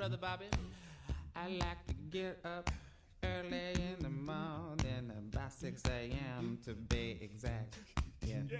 Brother Bobby? I like to get up early in the morning, about 6 a.m. to be exact. Yeah.